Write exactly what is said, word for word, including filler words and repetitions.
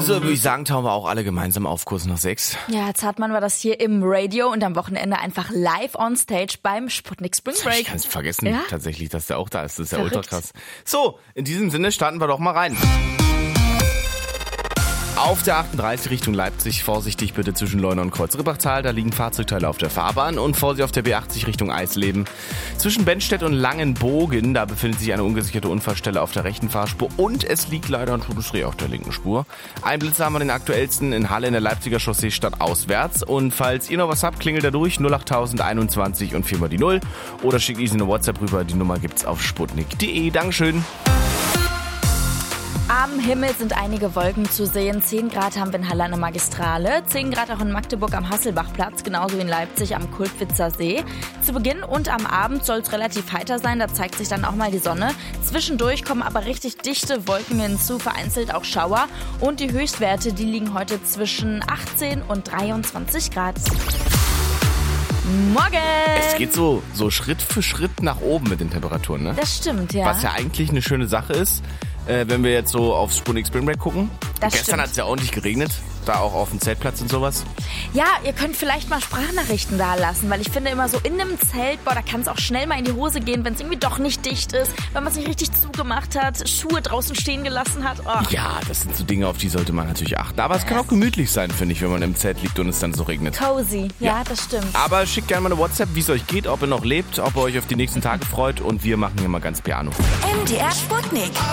So, würde ich sagen, tauchen wir auch alle gemeinsam auf Kurs nach sechs. Ja, Zartmann war das hier im Radio und am Wochenende einfach live on stage beim Sputnik Spring Break. Ich kann es vergessen, ja? tatsächlich, dass der auch da ist. Das ist ja Verrückt. ultra krass. So, in diesem Sinne starten wir doch mal rein. Auf der achtunddreißig Richtung Leipzig, vorsichtig bitte zwischen Leuna und Kreuz-Rippachtal, da liegen Fahrzeugteile auf der Fahrbahn und Vorsicht auf der B achtzig Richtung Eisleben. Zwischen Bennstedt und Langenbogen, da befindet sich eine ungesicherte Unfallstelle auf der rechten Fahrspur und es liegt leider ein totes Reh auf der linken Spur. Ein Blitzer haben wir den aktuellsten in Halle in der Leipziger Chaussee stadtauswärts und falls ihr noch was habt, klingelt da durch null acht null null einundzwanzig und viermal die Null oder schickt easy eine WhatsApp rüber, die Nummer gibt's auf sputnik punkt de. Dankeschön. Am Himmel sind einige Wolken zu sehen. zehn Grad haben wir in Halle an der Magistrale, zehn Grad auch in Magdeburg am Hasselbachplatz, genauso wie in Leipzig am Kultwitzer See. Zu Beginn und am Abend soll es relativ heiter sein, da zeigt sich dann auch mal die Sonne. Zwischendurch kommen aber richtig dichte Wolken hinzu, vereinzelt auch Schauer. Und die Höchstwerte, die liegen heute zwischen achtzehn und dreiundzwanzig Grad. Morgen! Es geht so, so Schritt für Schritt nach oben mit den Temperaturen, ne? Das stimmt, ja. Was ja eigentlich eine schöne Sache ist, äh, wenn wir jetzt so aufs Sputnik Spring Break gucken. Das Gestern hat es ja ordentlich geregnet, da auch auf dem Zeltplatz und sowas. Ja, ihr könnt vielleicht mal Sprachnachrichten da lassen, weil ich finde immer so in einem Zelt, boah, da kann es auch schnell mal in die Hose gehen, wenn es irgendwie doch nicht dicht ist, wenn man es nicht richtig zugemacht hat, Schuhe draußen stehen gelassen hat. Oh. Ja, das sind so Dinge, auf die sollte man natürlich achten. Aber es kann auch gemütlich sein, finde ich, wenn man im Zelt liegt und es dann so regnet. Cozy, ja, Ja. das stimmt. Aber schickt gerne mal eine WhatsApp, wie es euch geht, ob ihr noch lebt, ob ihr euch auf die nächsten Tage freut und wir machen hier mal ganz Piano. M D R Sputnik.